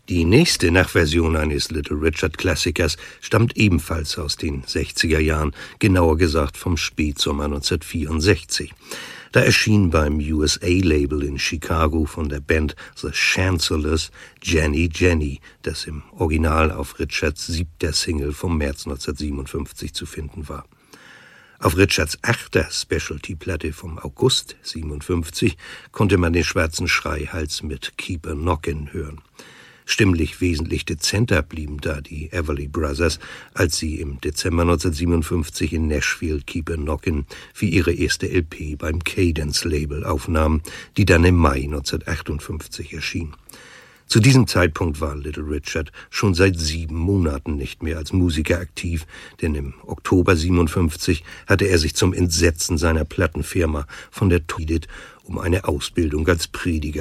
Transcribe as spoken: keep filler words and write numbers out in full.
Die nächste Nachversion eines Little Richard-Klassikers stammt ebenfalls aus den sechziger Jahren, genauer gesagt vom Spätsommer neunzehnhundertvierundsechzig. Da erschien beim U S A-Label in Chicago von der Band The Chancellors Jenny Jenny, das im Original auf Richards siebter Single vom März neunzehnhundertsiebenundfünfzig zu finden war. Auf Richards achter Specialty-Platte vom August siebenundfünfzig konnte man den schwarzen Schreihals mit Keep a Knockin' hören. Stimmlich wesentlich dezenter blieben da die Everly Brothers, als sie im Dezember neunzehnhundertsiebenundfünfzig in Nashville Keep a Knockin' für ihre erste L P beim Cadence-Label aufnahmen, die dann im Mai neunzehnhundertachtundfünfzig erschien. Zu diesem Zeitpunkt war Little Richard schon seit sieben Monaten nicht mehr als Musiker aktiv, denn im Oktober siebenundfünfzig hatte er sich zum Entsetzen seiner Plattenfirma von der Tweedit um eine Ausbildung als Prediger